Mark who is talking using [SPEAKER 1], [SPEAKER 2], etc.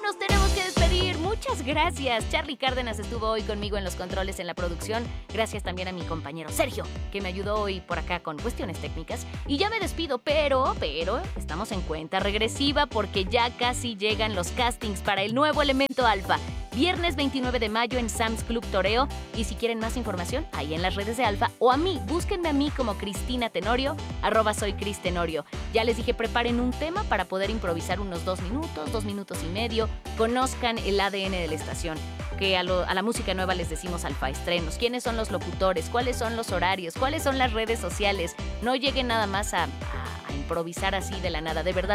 [SPEAKER 1] nos tenemos que despedir. Muchas gracias. Charlie Cárdenas estuvo hoy conmigo en los controles en la producción. Gracias también a mi compañero Sergio, que me ayudó hoy por acá con cuestiones técnicas. Y ya me despido, pero estamos en cuenta regresiva porque ya casi llegan los castings para el nuevo Elemento Alfa. Viernes 29 de mayo en Sam's Club Toreo. Y si quieren más información, ahí en las redes de Alfa o a mí, búsquenme a mí como Cristina Tenorio, @soycristenorio. Ya les dije, preparen un tema para poder improvisar unos 2 minutos y medio. Conozcan el ADN de la estación, que a la música nueva les decimos Alfa Estrenos. ¿Quiénes son los locutores? ¿Cuáles son los horarios? ¿Cuáles son las redes sociales? No lleguen nada más a improvisar así de la nada, de verdad.